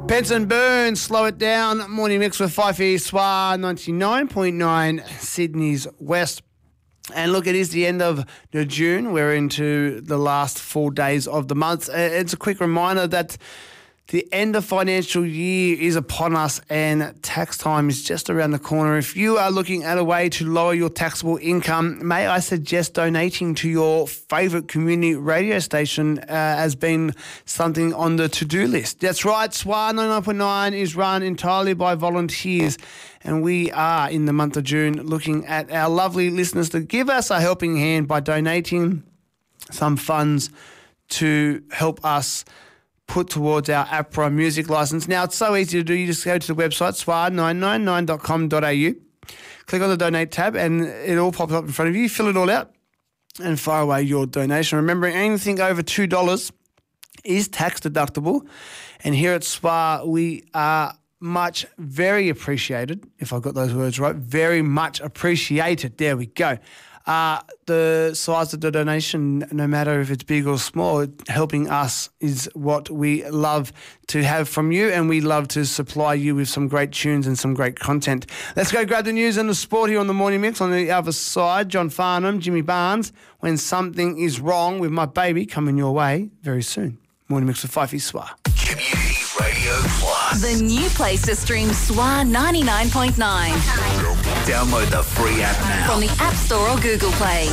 Benson Burns, Slow It Down. Morning mix with Fifey Swar 99.9 Sydney's West. And look, it is the end of June. We're into the last 4 days of the month. It's a quick reminder that the end of financial year is upon us and tax time is just around the corner. If you are looking at a way to lower your taxable income, may I suggest donating to your favourite community radio station as being something on the to-do list. That's right, SWAR 99.9 is run entirely by volunteers, and we are, in the month of June, looking at our lovely listeners to give us a helping hand by donating some funds to help us put towards our APRA music licence. Now, it's so easy to do. You just go to the website, swar999.com.au, click on the donate tab, and it all pops up in front of you. Fill it all out and fire away your donation. Remember, anything over $2 is tax deductible. And here at SWAR, we are very appreciated, if I got those words right, very much appreciated. There we go. The size of the donation, no matter if it's big or small, helping us is what we love to have from you, and we love to supply you with some great tunes and some great content. Let's go grab the news and the sport here on the Morning Mix. On the other side, John Farnham, Jimmy Barnes, When Something Is Wrong with My Baby, coming your way very soon. Morning Mix with Fifey Swar. Community Radio Plus. The new place to stream SWAR 99.9. Download the free app now. From the App Store or Google Play.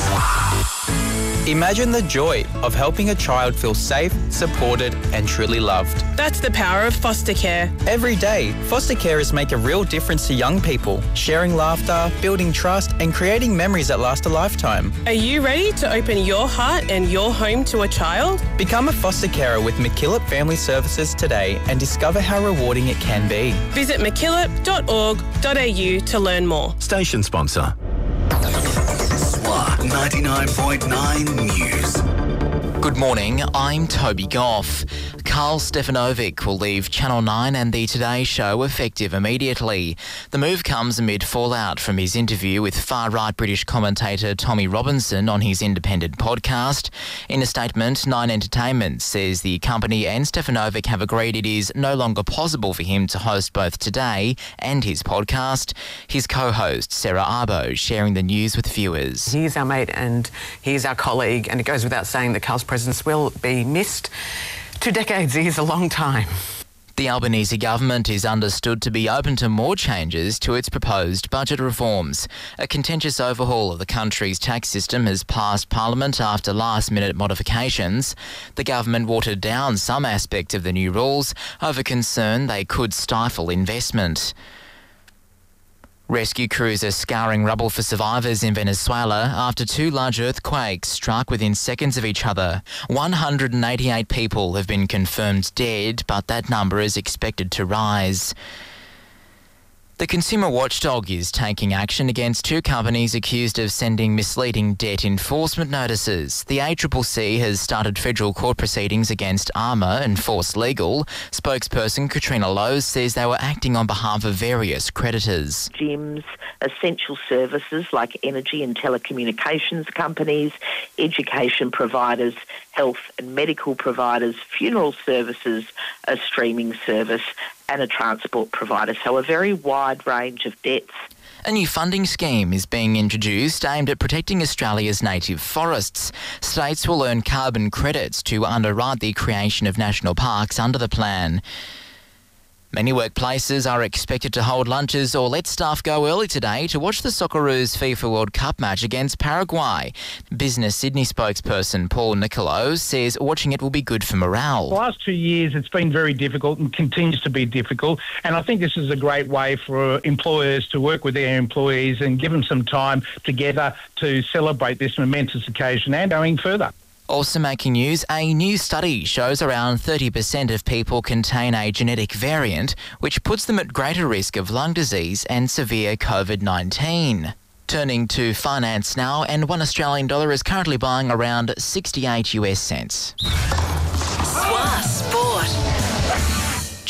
Imagine the joy of helping a child feel safe, supported and truly loved. That's the power of foster care. Every day, foster carers make a real difference to young people, sharing laughter, building trust and creating memories that last a lifetime. Are you ready to open your heart and your home to a child? Become a foster carer with MacKillop Family Services today and discover how rewarding it can be. Visit mackillop.org.au to learn more. Station sponsor. SWAR 99.9 News. Good morning, I'm Toby Goff. Carl Stefanovic will leave Channel 9 and The Today Show effective immediately. The move comes amid fallout from his interview with far-right British commentator Tommy Robinson on his independent podcast. In a statement, Nine Entertainment says the company and Stefanovic have agreed it is no longer possible for him to host both Today and his podcast. His co-host, Sarah Arbo, sharing the news with viewers. He's our mate and he's our colleague, and it goes without saying that Carl's presence will be missed. 2 decades is a long time. The Albanese government is understood to be open to more changes to its proposed budget reforms. A contentious overhaul of the country's tax system has passed Parliament after last-minute modifications. The government watered down some aspects of the new rules over concern they could stifle investment. Rescue crews are scouring rubble for survivors in Venezuela after 2 large earthquakes struck within seconds of each other. 188 people have been confirmed dead, but that number is expected to rise. The consumer watchdog is taking action against 2 companies accused of sending misleading debt enforcement notices. The ACCC has started federal court proceedings against Armour and Force Legal. Spokesperson Katrina Lowe says they were acting on behalf of various creditors. Gyms, essential services like energy and telecommunications companies, education providers, health and medical providers, funeral services, a streaming service and a transport provider. So a very wide range of debts. A new funding scheme is being introduced aimed at protecting Australia's native forests. States will earn carbon credits to underwrite the creation of national parks under the plan. Many workplaces are expected to hold lunches or let staff go early today to watch the Socceroos FIFA World Cup match against Paraguay. Business Sydney spokesperson Paul Nicolo says watching it will be good for morale. The last 2 years it's been very difficult and continues to be difficult, and I think this is a great way for employers to work with their employees and give them some time together to celebrate this momentous occasion and going further. Also making news, a new study shows around 30% of people contain a genetic variant, which puts them at greater risk of lung disease and severe COVID-19. Turning to finance now, and $1 Australian is currently buying around 68 US cents. SWAR Sport.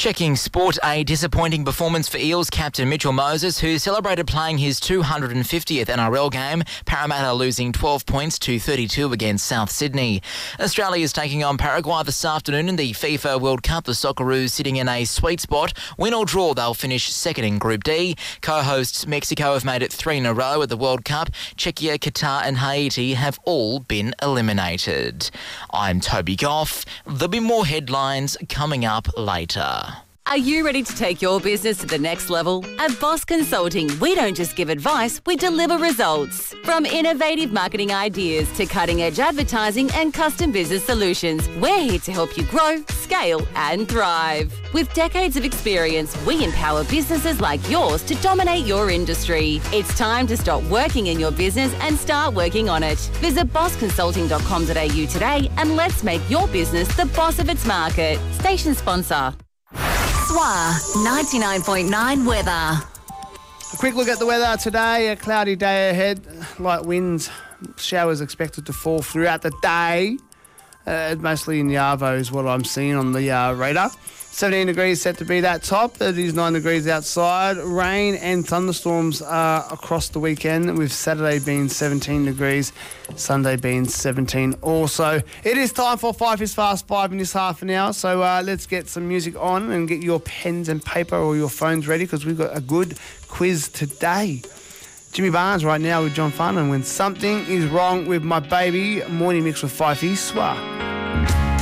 Checking sport, a disappointing performance for Eels captain Mitchell Moses, who celebrated playing his 250th NRL game, Parramatta losing 12 points to 32 against South Sydney. Australia is taking on Paraguay this afternoon in the FIFA World Cup. The Socceroos sitting in a sweet spot. Win or draw, they'll finish second in Group D. Co-hosts Mexico have made it 3 in a row at the World Cup. Czechia, Qatar and Haiti have all been eliminated. I'm Toby Goff. There'll be more headlines coming up later. Are you ready to take your business to the next level? At Boss Consulting, we don't just give advice, we deliver results. From innovative marketing ideas to cutting-edge advertising and custom business solutions, we're here to help you grow, scale and thrive. With decades of experience, we empower businesses like yours to dominate your industry. It's time to stop working in your business and start working on it. Visit bossconsulting.com.au today and let's make your business the boss of its market. Station sponsor. SWA 99.9 weather. A quick look at the weather today. A cloudy day ahead. Light winds, showers expected to fall throughout the day. Mostly in the Arvo is what I'm seeing on the radar. 17 degrees set to be that top. It is 9 degrees outside. Rain and thunderstorms across the weekend, with Saturday being 17 degrees, Sunday being 17 also. It is time for 5 is Fast 5 in this half an hour, so let's get some music on and get your pens and paper or your phones ready, because we've got a good quiz today. Jimmy Barnes right now with John Farnham. When something is wrong with my baby, morning mix with Fifey SWA.